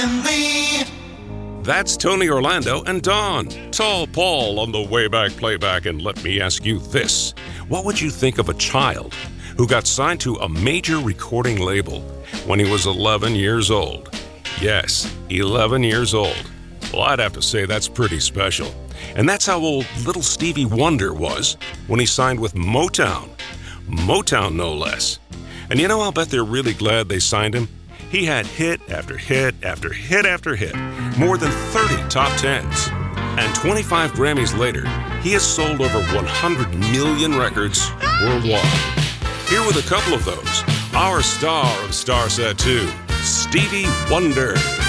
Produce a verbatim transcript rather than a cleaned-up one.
That's Tony Orlando and Dawn. Tall Paul on the Wayback Playback. And let me ask you this. What would you think of a child who got signed to a major recording label when he was eleven years old? Yes, eleven years old. Well, I'd have to say that's pretty special. And that's how old little Stevie Wonder was when he signed with Motown. Motown, no less. And you know, I'll bet they're really glad they signed him. He had hit after hit after hit after hit, more than thirty top tens. And twenty-five Grammys later, he has sold over one hundred million records worldwide. Here with a couple of those, our star of Starset two, Stevie Wonder.